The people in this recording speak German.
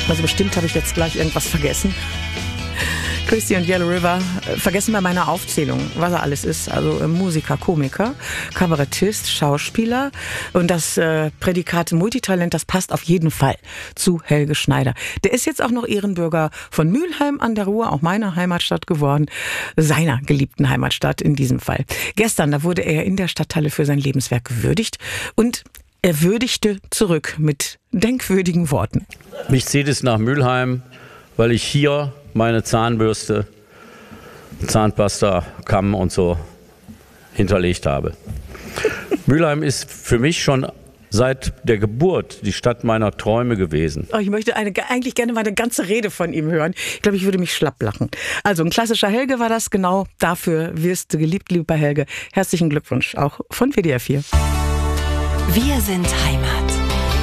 Also bestimmt habe ich jetzt gleich irgendwas vergessen. Christy und Yellow River vergessen bei meiner Aufzählung, was er alles ist. Also Musiker, Komiker, Kabarettist, Schauspieler. Und das Prädikat Multitalent, das passt auf jeden Fall zu Helge Schneider. Der ist jetzt auch noch Ehrenbürger von Mülheim an der Ruhr, auch meiner Heimatstadt geworden. Seiner geliebten Heimatstadt in diesem Fall. Gestern, da wurde er in der Stadthalle für sein Lebenswerk gewürdigt. Und er würdigte zurück mit denkwürdigen Worten. Mich zieht es nach Mülheim, weil ich hier meine Zahnbürste, Zahnpasta, Kamm und so hinterlegt habe. Mülheim ist für mich schon seit der Geburt die Stadt meiner Träume gewesen. Oh, ich möchte eigentlich gerne mal eine ganze Rede von ihm hören. Ich glaube, ich würde mich schlapp lachen. Also ein klassischer Helge war das, genau dafür wirst du geliebt, lieber Helge. Herzlichen Glückwunsch, auch von WDR 4. Wir sind Heimat.